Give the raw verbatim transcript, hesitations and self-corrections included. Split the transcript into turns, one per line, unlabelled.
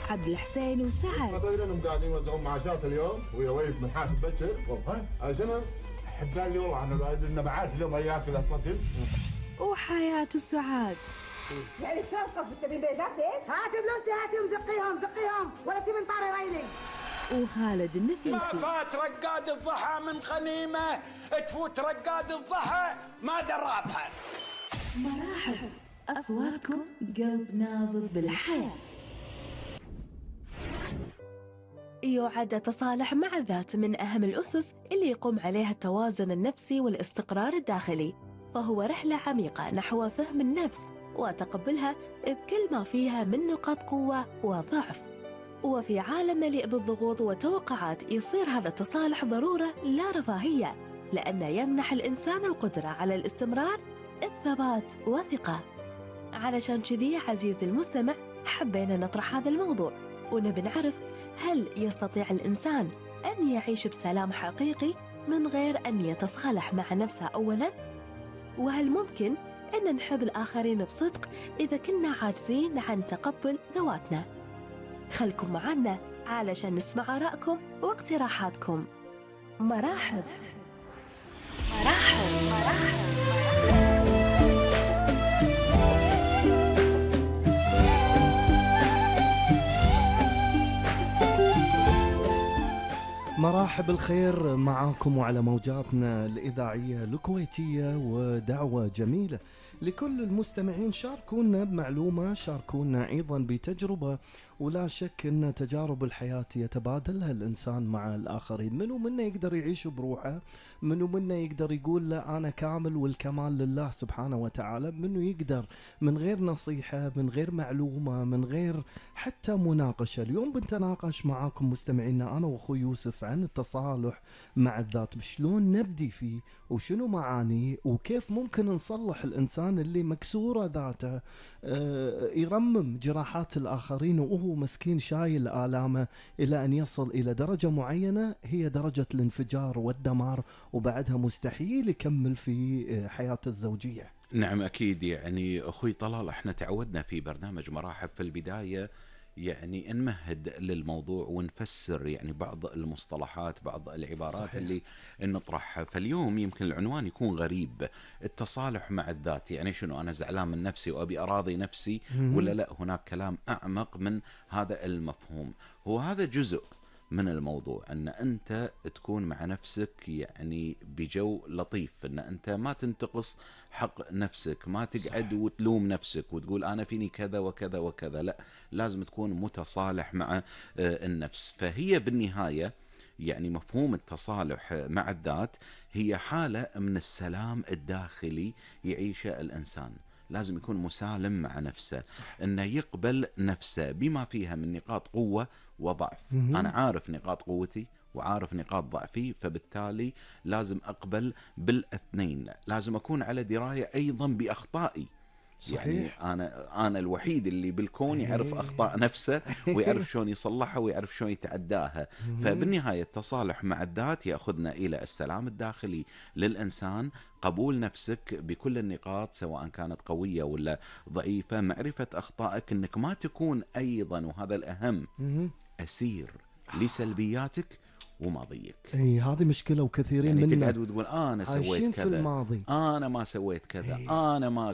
عبد الحسين وسعد.
ما تدري انهم قاعدين يوزعون معاشات اليوم ويا ويف من حاسب بكر.
والله
عشان
حبان اليوم احنا النبعات اليوم اياك الاسماك.
وحياة وسعاد.
يعني شلون قصدك تبي بيزاتك؟ هات فلوسي هاتيهم زقيهم زقيهم ولا تبي طاري ريلي.
وخالد النفيسي.
ما فات رقاد الضحى من غنيمة تفوت رقاد الضحى ما درابها.
مراحب أصواتكم قلب نابض بالحياة. يعد التصالح مع الذات من أهم الأسس اللي يقوم عليها التوازن النفسي والاستقرار الداخلي، فهو رحلة عميقة نحو فهم النفس وتقبلها بكل ما فيها من نقاط قوة وضعف. وفي عالم مليء بالضغوط والتوقعات يصير هذا التصالح ضرورة لا رفاهية، لأنه يمنح الإنسان القدرة على الاستمرار بثبات وثقة. علشان كذي عزيزي المستمع حبينا نطرح هذا الموضوع ونبي نعرف، هل يستطيع الإنسان أن يعيش بسلام حقيقي من غير أن يتصالح مع نفسه أولاً؟ وهل ممكن أن نحب الآخرين بصدق إذا كنا عاجزين عن تقبل ذواتنا؟ خلكم معنا علشان نسمع آرائكم واقتراحاتكم. مراحب مراحب مراحب
مراحب الخير معاكم وعلى موجاتنا الإذاعية الكويتية، ودعوة جميلة لكل المستمعين. شاركونا بمعلومة، شاركونا أيضا بتجربة، ولا شك أن تجارب الحياة يتبادلها الإنسان مع الآخرين. منو منا يقدر يعيش بروحه، منو منا يقدر يقول لا أنا كامل والكمال لله سبحانه وتعالى، منو يقدر من غير نصيحة، من غير معلومة، من غير حتى مناقشة. اليوم بنتناقش معاكم مستمعينا أنا وأخوي يوسف عن التصالح مع الذات، شلون نبدي فيه وشنو معانيه وكيف ممكن نصلح الإنسان اللي مكسورة ذاته، آه يرمم جراحات الآخرين وهو مسكين شايل آلامه إلى أن يصل إلى درجة معينة هي درجة الانفجار والدمار، وبعدها مستحيل يكمل في حياته الزوجية.
نعم أكيد. يعني أخوي طلال احنا تعودنا في برنامج مراحب في البداية يعني نمهد للموضوع ونفسر يعني بعض المصطلحات، بعض العبارات صحيح. اللي نطرحها. فاليوم يمكن العنوان يكون غريب، التصالح مع الذات. يعني شنو؟ أنا زعلان من نفسي وأبي أراضي نفسي ولا لا؟ هناك كلام أعمق من هذا المفهوم. هو هذا جزء من الموضوع، أن أنت تكون مع نفسك يعني بجو لطيف، أن أنت ما تنتقص حق نفسك، ما تقعد صح. وتلوم نفسك وتقول أنا فيني كذا وكذا وكذا، لا، لازم تكون متصالح مع النفس. فهي بالنهاية يعني مفهوم التصالح مع الذات هي حالة من السلام الداخلي يعيشه الإنسان. لازم يكون مسالم مع نفسه صح. أنه يقبل نفسه بما فيها من نقاط قوة وضعف. م- أنا عارف نقاط قوتي وعارف نقاط ضعفي، فبالتالي لازم أقبل بالاثنين. لازم أكون على دراية أيضا بأخطائي. صحيح. يعني أنا أنا الوحيد اللي بالكون يعرف أخطاء نفسه ويعرف شلون يصلحها ويعرف شلون يتعداها. فبالنهاية التصالح مع الذات يأخذنا إلى السلام الداخلي للإنسان، قبول نفسك بكل النقاط سواء كانت قوية ولا ضعيفة، معرفة أخطائك، أنك ما تكون أيضا وهذا الأهم أسير لسلبياتك وماضيك.
اي هذه مشكله وكثيرين
يعني
منا
تقعد وتقول انا سويت كذا،
في الماضي.
انا ما سويت كذا، أي. انا ما